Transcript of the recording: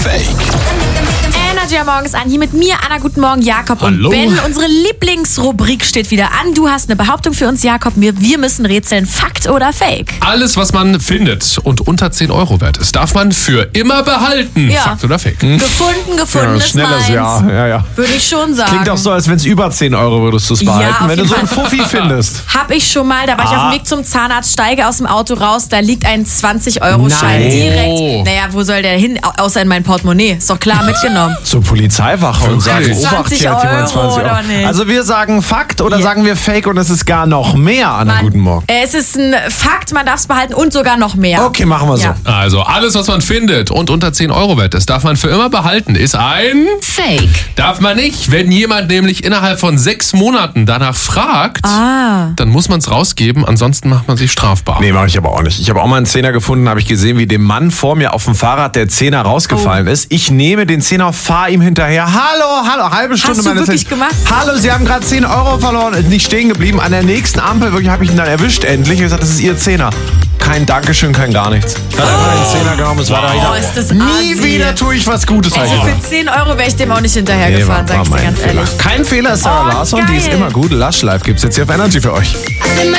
Energy morgens an, hier mit mir, Anna, guten Morgen, Jakob Hallo. und Ben. Unsere Lieblingsrubrik steht wieder an. Du hast eine Behauptung für uns, Jakob. Wir müssen rätseln, Fakt oder Fake? Alles, was man findet und unter 10 Euro wert ist, darf man für immer behalten. Ja. Fakt oder Fake? Gefunden ist schnelles meins. Ja. Würde ich schon sagen. Klingt auch so, als wenn es über 10 Euro würdest du es behalten, auf wenn du so jeden einen Fall. Fuffi findest. Hab ich schon mal, da war ich auf dem Weg zum Zahnarzt, steige aus dem Auto raus, da liegt ein 20-Euro-Schein Nein. direkt. Naja, wo soll der hin, außer in mein Portemonnaie? Ist doch klar mitgenommen. Zur Polizeiwache und sagen, Okay. Obacht, 20 hier hat jemand Euro 20 oder nicht? Also wir sagen Fakt oder Ja. sagen wir Fake und es ist gar noch mehr, Anna, guten Morgen. Es ist ein Fakt, man darf es behalten und sogar noch mehr. Okay, machen wir so. Ja. Also, alles, was man findet und unter 10 Euro wert ist, darf man für immer behalten. Ist ein... Fake. Darf man nicht. Wenn jemand nämlich innerhalb von 6 Monaten danach fragt, dann muss man es rausgeben, ansonsten macht man sich strafbar. Nee, mache ich aber auch nicht. Ich habe auch mal einen Zehner gefunden, habe ich gesehen, wie dem Mann vor mir auf dem Fahrrad der Zehner rausgefallen ist. Ich nehme den Zehner, fahre ihm hinterher. Hallo, halbe Stunde. Hast du meine wirklich Zeit. gemacht? Hallo, Sie haben gerade 10 Euro verloren. Ist nicht stehen geblieben. An der nächsten Ampel wirklich habe ich ihn dann erwischt endlich. Ich habe gesagt, das ist Ihr Zehner. Kein Dankeschön, kein gar nichts. Hat einfach den Zehner genommen, es war Oh, ist das Nie assi. wieder tue ich was Gutes. Also für 10 Euro wäre ich dem auch nicht hinterhergefahren, sag ich dir mein ganz Fehler. ehrlich. Kein Fehler ist Sarah Oh, Larsson, die ist geil. immer gut. Lush Life gibt's jetzt hier auf Energy für euch. I spend my